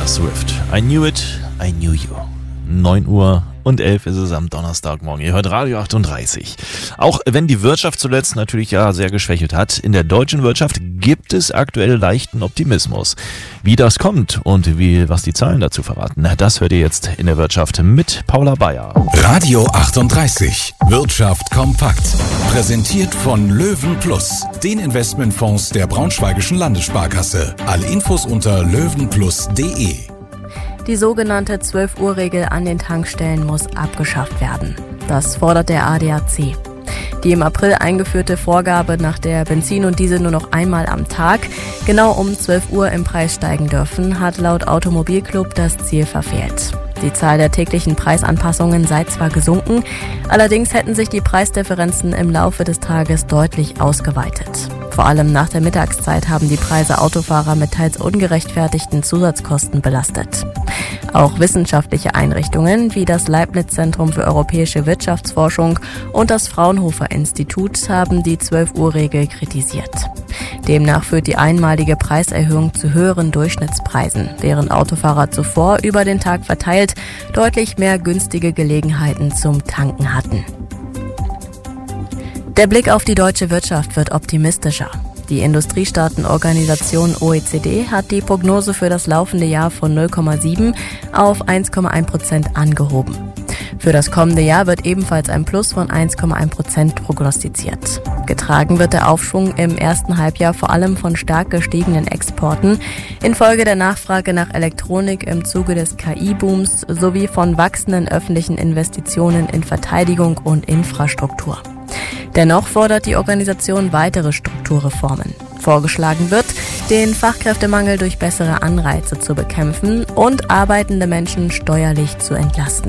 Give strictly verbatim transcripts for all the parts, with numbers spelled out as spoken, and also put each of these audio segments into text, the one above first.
Taylor Swift. I knew it, I knew you. neun Uhr und elf ist es am Donnerstagmorgen. Ihr hört Radio achtunddreißig. Auch wenn die Wirtschaft zuletzt natürlich ja sehr geschwächelt hat, in der deutschen Wirtschaft gibt es aktuell leichten Optimismus. Wie das kommt und wie was die Zahlen dazu verraten, das hört ihr jetzt in der Wirtschaft mit Paula Bayer. Radio achtunddreißig. Wirtschaft kompakt. Präsentiert von Löwen Plus, den Investmentfonds der Braunschweigischen Landessparkasse. Alle Infos unter löwenplus punkt de. Die sogenannte zwölf-Uhr-Regel an den Tankstellen muss abgeschafft werden. Das fordert der A D A C. Die im April eingeführte Vorgabe, nach der Benzin und Diesel nur noch einmal am Tag genau um zwölf Uhr im Preis steigen dürfen, hat laut Automobilclub das Ziel verfehlt. Die Zahl der täglichen Preisanpassungen sei zwar gesunken, allerdings hätten sich die Preisdifferenzen im Laufe des Tages deutlich ausgeweitet. Vor allem nach der Mittagszeit haben die Preise Autofahrer mit teils ungerechtfertigten Zusatzkosten belastet. Auch wissenschaftliche Einrichtungen wie das Leibniz-Zentrum für europäische Wirtschaftsforschung und das Fraunhofer-Institut haben die zwölf-Uhr-Regel kritisiert. Demnach führt die einmalige Preiserhöhung zu höheren Durchschnittspreisen, während Autofahrer zuvor über den Tag verteilt deutlich mehr günstige Gelegenheiten zum Tanken hatten. Der Blick auf die deutsche Wirtschaft wird optimistischer. Die Industriestaatenorganisation O E C D hat die Prognose für das laufende Jahr von null Komma sieben auf eins Komma eins Prozent angehoben. Für das kommende Jahr wird ebenfalls ein Plus von eins Komma eins Prozent prognostiziert. Getragen wird der Aufschwung im ersten Halbjahr vor allem von stark gestiegenen Exporten infolge der Nachfrage nach Elektronik im Zuge des K I-Booms sowie von wachsenden öffentlichen Investitionen in Verteidigung und Infrastruktur. Dennoch fordert die Organisation weitere Strukturreformen. Vorgeschlagen wird, den Fachkräftemangel durch bessere Anreize zu bekämpfen und arbeitende Menschen steuerlich zu entlasten.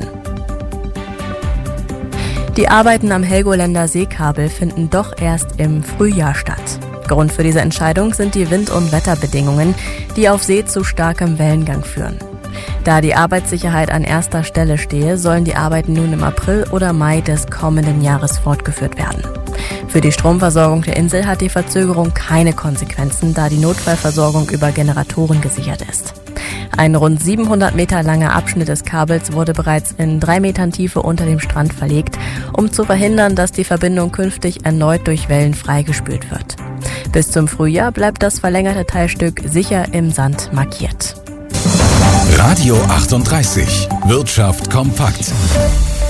Die Arbeiten am Helgoländer Seekabel finden doch erst im Frühjahr statt. Grund für diese Entscheidung sind die Wind- und Wetterbedingungen, die auf See zu starkem Wellengang führen. Da die Arbeitssicherheit an erster Stelle stehe, sollen die Arbeiten nun im April oder Mai des kommenden Jahres fortgeführt werden. Für die Stromversorgung der Insel hat die Verzögerung keine Konsequenzen, da die Notfallversorgung über Generatoren gesichert ist. Ein rund siebenhundert Meter langer Abschnitt des Kabels wurde bereits in drei Metern Tiefe unter dem Strand verlegt, um zu verhindern, dass die Verbindung künftig erneut durch Wellen freigespült wird. Bis zum Frühjahr bleibt das verlängerte Teilstück sicher im Sand markiert. Radio achtunddreißig. Wirtschaft kompakt.